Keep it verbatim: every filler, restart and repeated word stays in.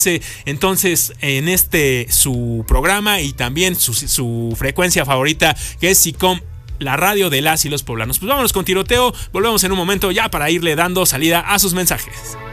entonces en este su programa y también su, su frecuencia favorita, que es SICOM, la radio de las y los poblanos. Pues vámonos con tiroteo, volvemos en un momento ya para irle dando salida a sus mensajes.